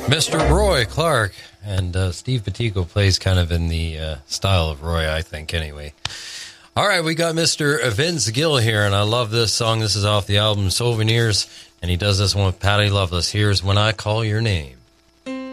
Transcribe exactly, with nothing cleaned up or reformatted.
Mister Roy Clark, and uh, Steve Batico plays kind of in the uh, style of Roy, I think, anyway. All right, we got Mister Vince Gill here, and I love this song. This is off the album Souvenirs, and he does this one with Patty Loveless. Here's When I Call Your Name.